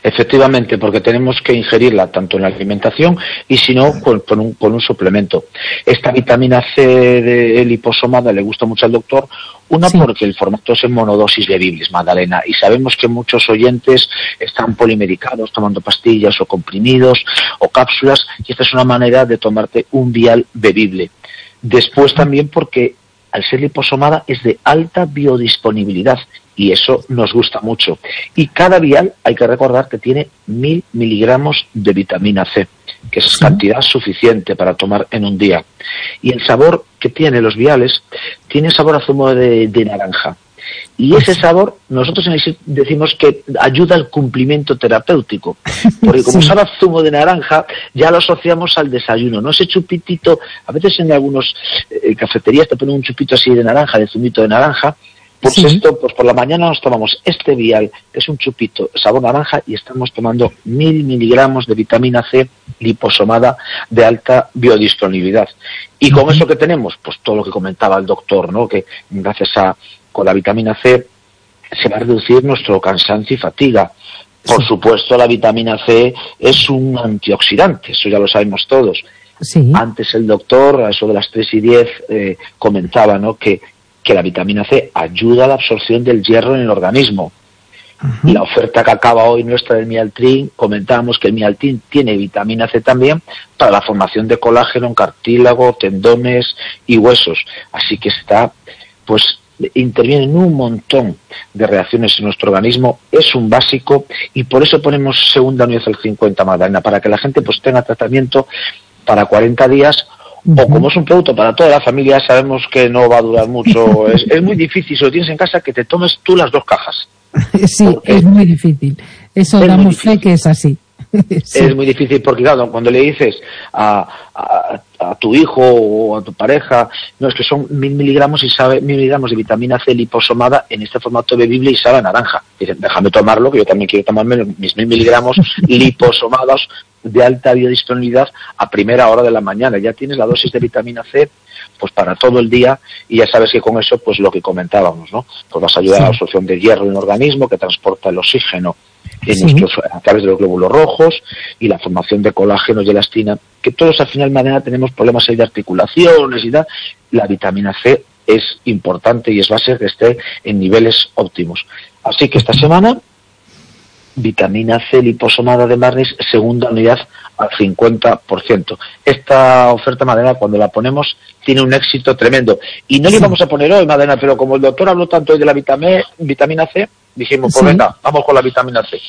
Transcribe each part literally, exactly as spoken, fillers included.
Efectivamente, porque tenemos que ingerirla tanto en la alimentación y si no, con, con, un, con un suplemento. Esta vitamina C de liposomada le gusta mucho al doctor, una sí. porque el formato es en monodosis bebibles, Magdalena, y sabemos que muchos oyentes están polimedicados, tomando pastillas o comprimidos o cápsulas, y esta es una manera de tomarte un vial bebible. Después también porque al ser liposomada es de alta biodisponibilidad, y eso nos gusta mucho. Y cada vial, hay que recordar que tiene mil miligramos de vitamina C, que es cantidad suficiente para tomar en un día. Y el sabor que tiene los viales, tiene sabor a zumo de, de naranja. Y ese sabor, nosotros decimos que ayuda al cumplimiento terapéutico, porque como sí. sabe a zumo de naranja, ya lo asociamos al desayuno, ¿no? Ese chupitito, a veces en algunas eh, cafeterías te ponen un chupito así de naranja, de zumito de naranja. Pues sí. esto, pues por la mañana nos tomamos este vial, que es un chupito sabor naranja, y estamos tomando mil miligramos de vitamina C liposomada de alta biodisponibilidad. Y con uh-huh. eso que tenemos, pues todo lo que comentaba el doctor, ¿no? Que gracias a, con la vitamina C se va a reducir nuestro cansancio y fatiga. Por sí. supuesto, la vitamina C es un antioxidante, eso ya lo sabemos todos. Sí. Antes el doctor, a eso de las tres y diez, eh, comentaba, ¿no? que que la vitamina C ayuda a la absorción del hierro en el organismo. Uh-huh. La oferta que acaba hoy nuestra del Mialtrin, comentábamos que el Mialtrin tiene vitamina C también para la formación de colágeno en cartílago, tendones y huesos. Así que está, pues, interviene en un montón de reacciones en nuestro organismo, es un básico, y por eso ponemos segunda unidad al cincuenta, Magdalena, para que la gente pues tenga tratamiento para cuarenta días. O como es un producto para toda la familia, sabemos que no va a durar mucho. Es, es muy difícil, si lo tienes en casa, que te tomes tú las dos cajas. Sí, es muy difícil. Eso damos fe que es así. Sí. Es muy difícil porque, claro, cuando le dices a, a, a tu hijo o a tu pareja, no, es que son mil miligramos y sabe mil miligramos de vitamina C liposomada en este formato bebible y sabe a naranja. Dicen, déjame tomarlo, que yo también quiero tomarme mis mil miligramos liposomados de alta biodisponibilidad a primera hora de la mañana. Ya tienes la dosis de vitamina C pues para todo el día, y ya sabes que con eso, pues lo que comentábamos, ¿no? Pues vas a ayudar sí. a la absorción de hierro en el organismo, que transporta el oxígeno en sí. nuestros, a través de los glóbulos rojos, y la formación de colágeno y elastina, que todos al final de manera tenemos problemas ahí de articulaciones y tal. La vitamina C es importante y es base que esté en niveles óptimos. Así que esta semana, vitamina C liposomada de Marnis, segunda unidad al cincuenta por ciento. Esta oferta, Madena, cuando la ponemos, tiene un éxito tremendo. Y no sí. le íbamos a poner hoy, Madena, pero como el doctor habló tanto hoy de la vitamina, vitamina C, dijimos, pues sí. venga, vamos con la vitamina C.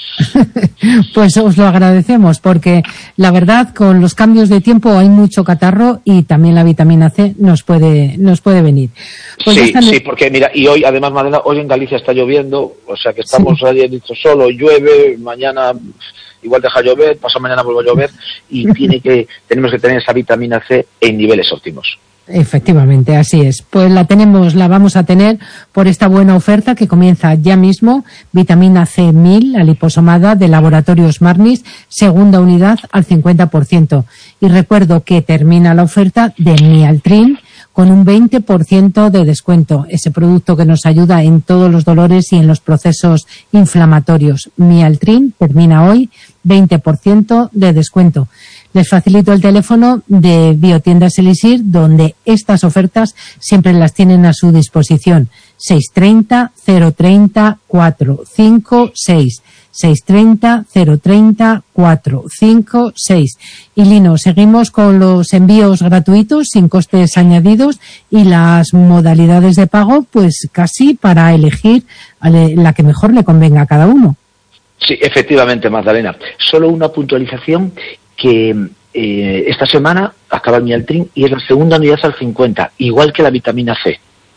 Pues os lo agradecemos, porque la verdad, con los cambios de tiempo hay mucho catarro, y también la vitamina C nos puede nos puede venir. Pues sí, sí, porque mira, y hoy, además, Madena, hoy en Galicia está lloviendo, o sea que estamos, sí. he dicho solo, llueve, mañana igual deja llover, pasado mañana vuelve a llover, y tiene que tenemos que tener esa vitamina C en niveles óptimos. Efectivamente, así es. Pues la tenemos, la vamos a tener por esta buena oferta que comienza ya mismo. Vitamina C mil, la liposomada de Laboratorios Marnis, segunda unidad al cincuenta por ciento. Y recuerdo que termina la oferta de Mialtrin con un veinte por ciento de descuento. Ese producto que nos ayuda en todos los dolores y en los procesos inflamatorios. Mialtrin termina hoy, veinte por ciento de descuento. Les facilito el teléfono de Biotiendas Elixir, donde estas ofertas siempre las tienen a su disposición. seis treinta, cero treinta, cuatro cinco seis. seis treinta, cero treinta, cuatro cinco seis. Y Lino, seguimos con los envíos gratuitos, sin costes añadidos, y las modalidades de pago, pues casi para elegir la que mejor le convenga a cada uno. Sí, efectivamente, Magdalena. Solo una puntualización, que eh, esta semana acaba el Mialtrin y es la segunda unidad al cincuenta, igual que la vitamina C.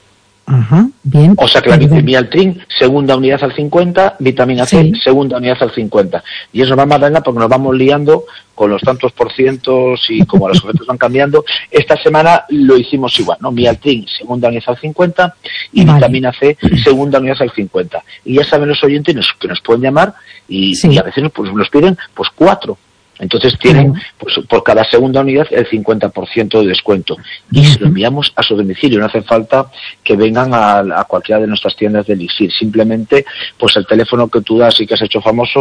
Ajá, bien. O sea que la Mialtrin, segunda unidad al cincuenta, vitamina C, sí. segunda unidad al cincuenta. Y eso va más Magdalena, porque nos vamos liando con los tantos por cientos y como las ofertas van cambiando. Esta semana lo hicimos igual, ¿no? Mialtrin, segunda unidad al cincuenta, y vale. vitamina C, segunda unidad al cincuenta. Y ya saben los oyentes que nos pueden llamar y, sí. y a veces pues, nos piden pues cuatro. Entonces tienen, pues, por cada segunda unidad, el cincuenta por ciento de descuento. Y se lo enviamos a su domicilio. No hace falta que vengan a, a cualquiera de nuestras tiendas de Elixir. Simplemente, pues el teléfono que tú das y que has hecho famoso,